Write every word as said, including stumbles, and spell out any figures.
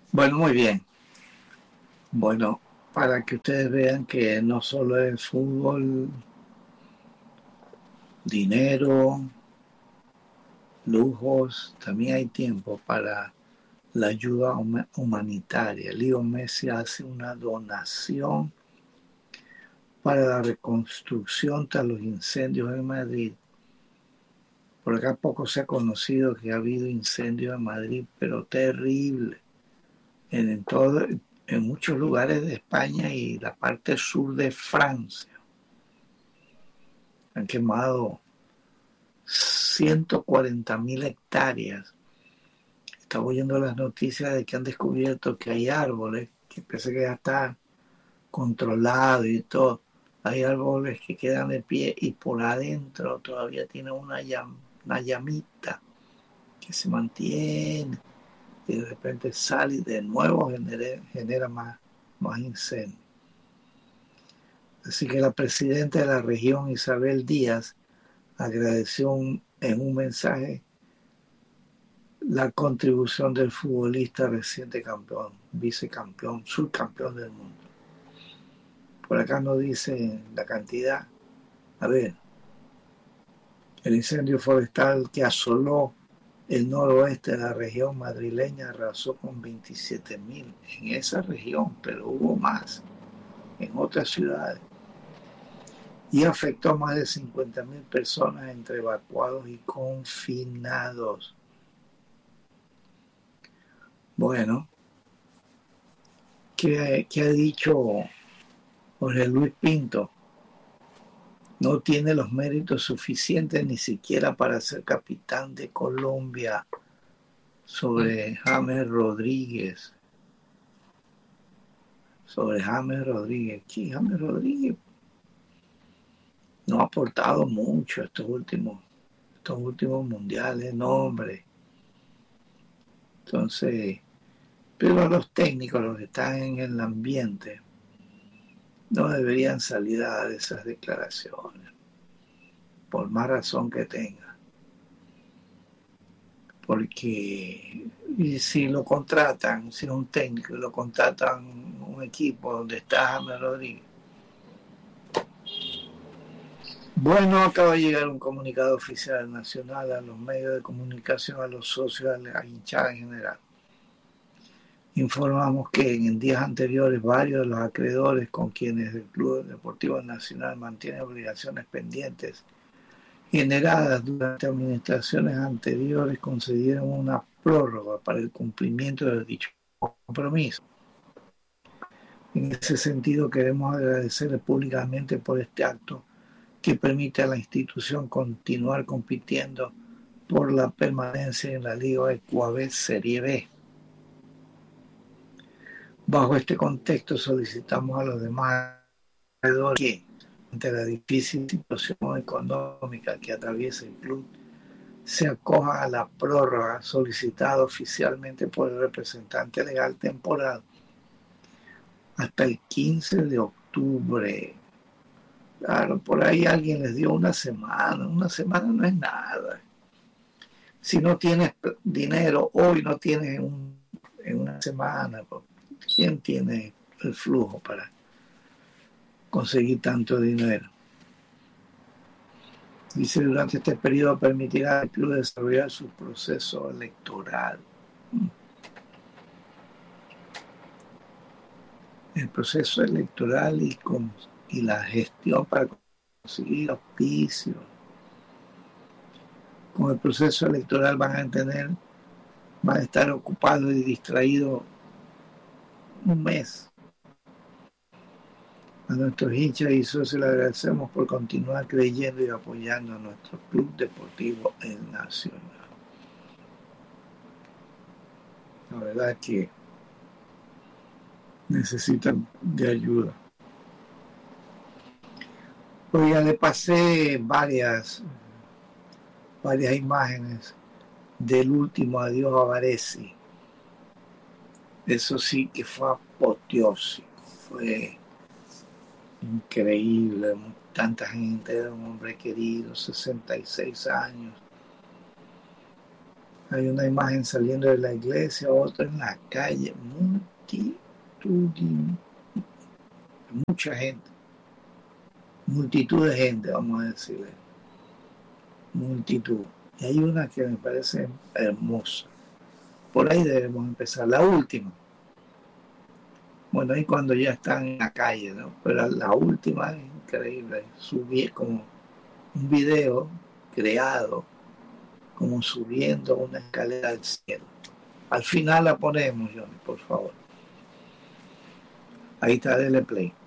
Bueno, muy bien. Bueno, para que ustedes vean que no solo es fútbol, dinero, lujos, también hay tiempo para la ayuda humanitaria. Leo Messi hace una donación para la reconstrucción tras los incendios en Madrid. Por acá poco se ha conocido que ha habido incendios en Madrid, pero terrible. En, en, todo, en muchos lugares de España y la parte sur de Francia. Han quemado ciento cuarenta mil hectáreas. Estaba oyendo las noticias de que han descubierto que hay árboles, que parece que ya está controlado y todo. Hay árboles que quedan de pie y por adentro todavía tiene una, llam, una llamita que se mantiene y de repente sale y de nuevo genera, genera más, más incendio. Así que la presidenta de la región, Isabel Díaz, agradeció un, en un mensaje la contribución del futbolista reciente campeón, vicecampeón, subcampeón del mundo. Por acá no dice la cantidad. A ver, el incendio forestal que asoló el noroeste de la región madrileña arrasó con veintisiete mil en esa región, pero hubo más en otras ciudades y afectó a más de cincuenta mil personas entre evacuados y confinados. Bueno, ¿qué, qué ha dicho Jorge Luis Pinto? No tiene los méritos suficientes ni siquiera para ser capitán de Colombia. Sobre James Rodríguez. Sobre James Rodríguez. Sí, James Rodríguez no ha aportado mucho estos últimos, estos últimos mundiales, no, hombre. Entonces, pero los técnicos, los que están en el ambiente, no deberían salir a dar esas declaraciones, por más razón que tenga. Porque y si lo contratan, si es un técnico y lo contratan un equipo donde está James Rodríguez. Bueno, acaba de llegar un comunicado oficial nacional a los medios de comunicación, a los socios, a la hinchada en general. Informamos que en días anteriores varios de los acreedores con quienes el Club Deportivo Nacional mantiene obligaciones pendientes generadas durante administraciones anteriores concedieron una prórroga para el cumplimiento de dicho compromiso. En ese sentido, queremos agradecerle públicamente por este acto que permite a la institución continuar compitiendo por la permanencia en la Liga Ecuabet Serie B. Bajo este contexto, solicitamos a los demás acreedores que, ante la difícil situación económica que atraviesa el club, se acoja a la prórroga solicitada oficialmente por el representante legal temporal hasta el quince de octubre. Claro, por ahí alguien les dio una semana. Una semana no es nada. Si no tienes dinero, hoy no tienes un, en una semana. ¿Quién tiene el flujo para conseguir tanto dinero? Dice, durante este periodo permitirá al club desarrollar su proceso electoral. El proceso electoral y, con, y la gestión para conseguir auspicios. Con el proceso electoral van a tener, van a estar ocupados y distraídos un mes. A nuestros hinchas y socios les agradecemos por continuar creyendo y apoyando a nuestro Club Deportivo El Nacional. La verdad es que necesitan de ayuda. Pues ya le pasé varias, varias imágenes del último adiós a Varesi. Eso sí que fue apoteósico, fue increíble, tanta gente, era un hombre querido, sesenta y seis años, Hay una imagen saliendo de la iglesia, otra en la calle, multitud, mucha gente, multitud de gente, vamos a decirle, multitud. Y hay una que me parece hermosa. Por ahí debemos empezar. La última. Bueno, ahí cuando ya están en la calle, ¿no? Pero la última es increíble. Subí como un video creado, como subiendo una escalera al cielo. Al final la ponemos, Johnny, por favor. Ahí está, dele play.